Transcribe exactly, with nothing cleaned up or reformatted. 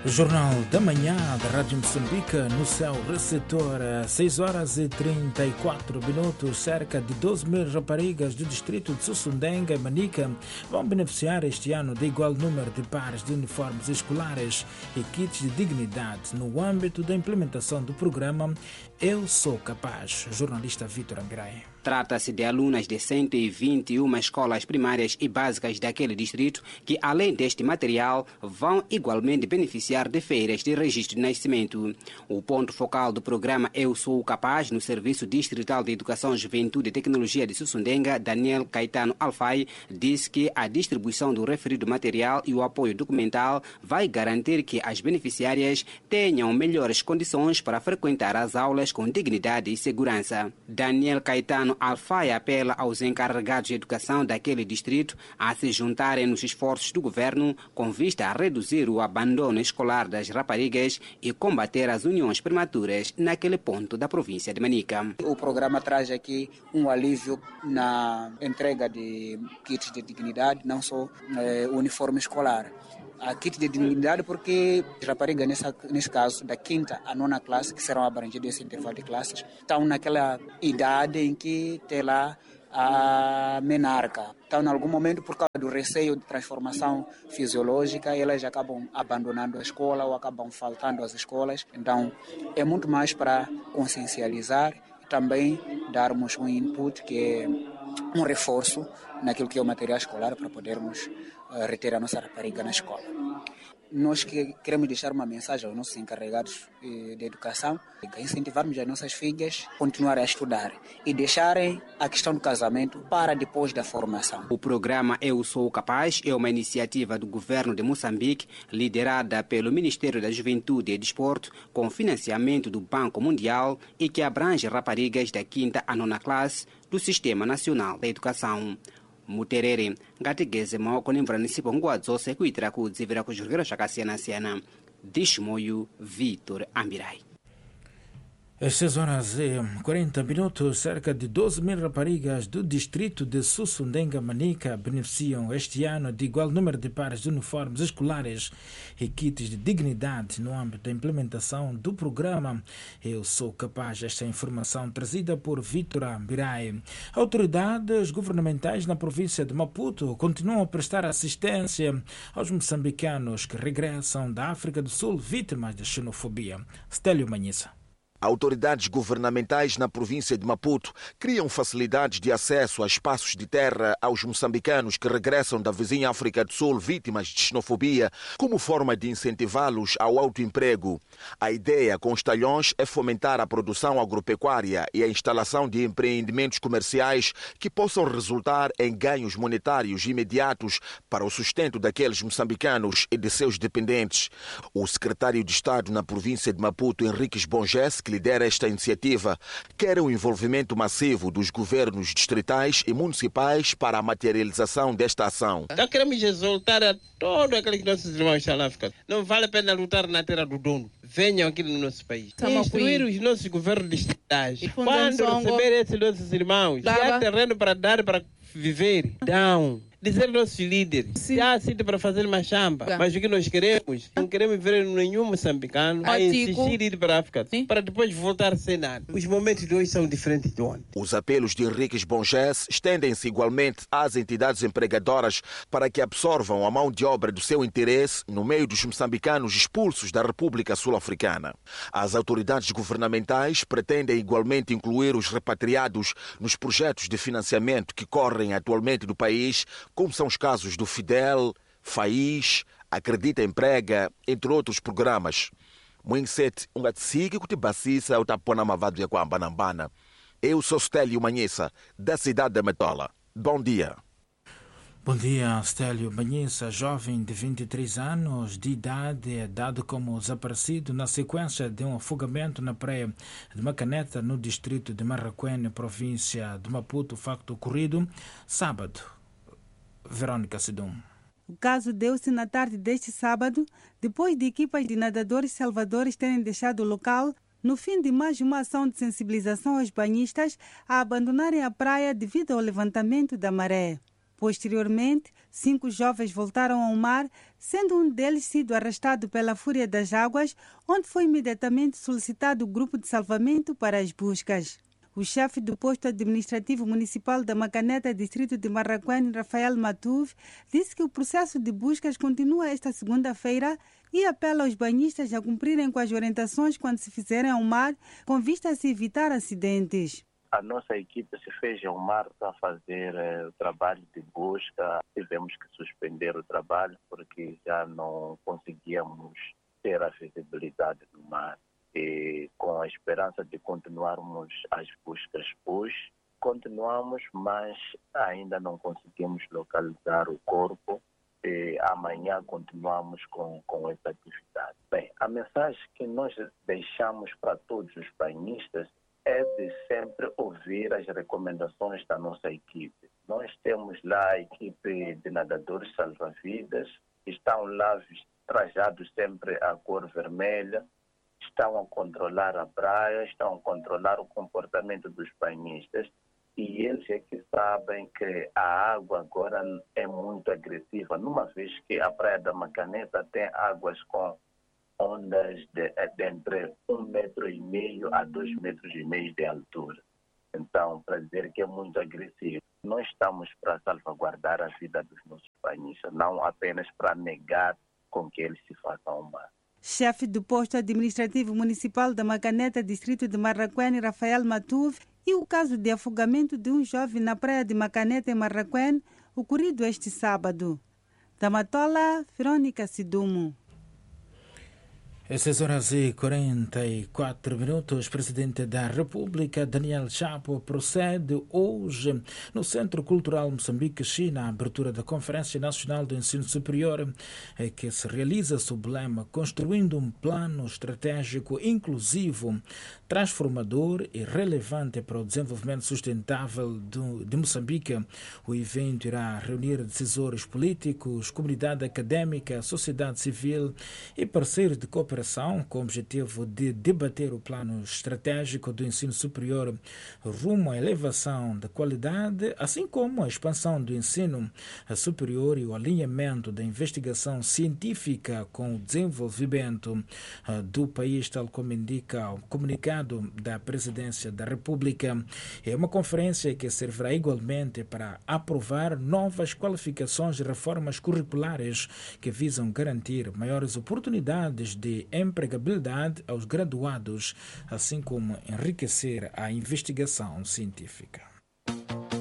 Jornal da Manhã da Rádio Moçambique no seu receptor, seis horas e trinta e quatro minutos. Cerca de doze mil raparigas do distrito de Sussundenga e Manica vão beneficiar este ano de igual número de pares de uniformes escolares e kits de dignidade no âmbito da implementação do programa Eu Sou Capaz. Jornalista Vítor Ambirai. Trata-se de alunas de cento e vinte e uma escolas primárias e básicas daquele distrito que, além deste material, vão igualmente beneficiar de feiras de registro de nascimento. O ponto focal do programa Eu Sou Capaz, no Serviço Distrital de Educação, Juventude e Tecnologia de Sussundenga, Daniel Caetano Alfai, disse que a distribuição do referido material e o apoio documental vai garantir que as beneficiárias tenham melhores condições para frequentar as aulas com dignidade e segurança. Daniel Caetano Alfai apela aos encarregados de educação daquele distrito a se juntarem nos esforços do governo com vista a reduzir o abandono escolar das raparigas e combater as uniões prematuras naquele ponto da província de Manica. O programa traz aqui um alívio na entrega de kits de dignidade, não só é, uniforme escolar. A kit de dignidade porque as raparigas, nessa, nesse caso, da quinta à nona classe, que serão abrangidas esse intervalo de classes, estão naquela idade em que tem lá a menarca. Então, em algum momento, por causa do receio de transformação fisiológica, elas acabam abandonando a escola ou acabam faltando às escolas. Então, é muito mais para consciencializar e também darmos um input, que é um reforço naquilo que é o material escolar para podermos uh, reter a nossa rapariga na escola. Nós que queremos deixar uma mensagem aos nossos encarregados eh, de educação, incentivarmos as nossas filhas a continuarem a estudar e deixarem a questão do casamento para depois da formação. O programa Eu Sou Capaz é uma iniciativa do governo de Moçambique, liderada pelo Ministério da Juventude e Desporto, com financiamento do Banco Mundial e que abrange raparigas da quinta à nona classe do Sistema Nacional da Educação. Muterere ngatigeze maoko nimvranisipo nguwadzose kuitira kudzivira kuzvirwere zvakasiyana-siyana. Dishmoyu Vitor Ambirai. Às seis horas e quarenta minutos, cerca de doze mil raparigas do distrito de Sussundenga Manica beneficiam este ano de igual número de pares de uniformes escolares e kits de dignidade no âmbito da implementação do programa Eu Sou Capaz. Esta informação trazida por Vítor Ambirai. Autoridades governamentais na província de Maputo continuam a prestar assistência aos moçambicanos que regressam da África do Sul vítimas da xenofobia. Stélio Manhissa. Autoridades governamentais na província de Maputo criam facilidades de acesso a espaços de terra aos moçambicanos que regressam da vizinha África do Sul vítimas de xenofobia, como forma de incentivá-los ao autoemprego. A ideia com os talhões é fomentar a produção agropecuária e a instalação de empreendimentos comerciais que possam resultar em ganhos monetários imediatos para o sustento daqueles moçambicanos e de seus dependentes. O secretário de Estado na província de Maputo, Henriques Bonges, que lidera esta iniciativa, quer o envolvimento massivo dos governos distritais e municipais para a materialização desta ação. Então queremos exaltar a todos aqueles que nossos irmãos estão na África. Não vale a pena lutar na terra do dono. Venham aqui no nosso país. Instruir os nossos governos distritais. Quando receber esses nossos irmãos, se há terreno para dar para viver, dão. Dizer aos nossos líderes, se há sítio para fazer uma chamba, mas o que nós queremos, não queremos ver nenhum moçambicano a insistir ir para a África, para depois voltar a ser nada. Os momentos de hoje são diferentes de ontem. Os apelos de Henriques Bonges estendem-se igualmente às entidades empregadoras para que absorvam a mão de obra do seu interesse no meio dos moçambicanos expulsos da República Sul-Africana. As autoridades governamentais pretendem igualmente incluir os repatriados nos projetos de financiamento que correm atualmente no país, como são os casos do Fidel, Faís, Acredita Emprega, entre outros programas. Moinset, um gatsigi que te bacissa o tapona mavado de Aquambanambana. Eu sou Stélio Manhissa, da cidade de Metola. Bom dia. Bom dia, Stélio Manhissa, jovem de vinte e três anos de idade, é dado como desaparecido na sequência de um afogamento na praia de Macaneta, no distrito de Marraquém, província de Maputo, facto ocorrido sábado. Verônica Sidum. O caso deu-se na tarde deste sábado, depois de equipas de nadadores salvadores terem deixado o local no fim de mais uma ação de sensibilização aos banhistas a abandonarem a praia devido ao levantamento da maré. Posteriormente, cinco jovens voltaram ao mar, sendo um deles sido arrastado pela fúria das águas, onde foi imediatamente solicitado o grupo de salvamento para as buscas. O chefe do posto administrativo municipal da Macaneta, distrito de Marraquém, Rafael Matuve, disse que o processo de buscas continua esta segunda-feira e apela aos banhistas a cumprirem com as orientações quando se fizerem ao mar, com vista a se evitar acidentes. A nossa equipe se fez ao mar para fazer eh, o trabalho de busca. Tivemos que suspender o trabalho porque já não conseguíamos ter a visibilidade do mar. E com a esperança de continuarmos as buscas hoje, continuamos, mas ainda não conseguimos localizar o corpo. E amanhã continuamos com, com essa atividade. Bem, a mensagem que nós deixamos para todos os banhistas é de sempre ouvir as recomendações da nossa equipe. Nós temos lá a equipe de nadadores salva-vidas, estão lá trajados sempre a cor vermelha, estão a controlar a praia, estão a controlar o comportamento dos banhistas e eles é que sabem que a água agora é muito agressiva, numa vez que a Praia da Macaneta tem águas com ondas de, de entre um metro e meio a dois metros e meio de altura. Então, para dizer que é muito agressivo, nós estamos para salvaguardar a vida dos nossos banhistas, não apenas para negar com que eles se façam ao mar. Chefe do posto administrativo municipal da Macaneta, distrito de Marraquém, Rafael Matuve, e o caso de afogamento de um jovem na praia de Macaneta, em Marraquém, ocorrido este sábado. Da Matola, Verônica Sidumo. Às seis horas e quarenta e quatro minutos, o Presidente da República, Daniel Chapo, procede hoje no Centro Cultural Moçambique-China à abertura da Conferência Nacional do Ensino Superior, que se realiza sob o lema Construindo um Plano Estratégico Inclusivo, Transformador e Relevante para o Desenvolvimento Sustentável do, de Moçambique. O evento irá reunir decisores políticos, comunidade académica, sociedade civil e parceiros de cooperação com o objetivo de debater o plano estratégico do ensino superior rumo à elevação da qualidade, assim como a expansão do ensino superior e o alinhamento da investigação científica com o desenvolvimento do país, tal como indica o comunicado da Presidência da República. É uma conferência que servirá igualmente para aprovar novas qualificações e reformas curriculares que visam garantir maiores oportunidades de empregabilidade aos graduados, assim como enriquecer a investigação científica.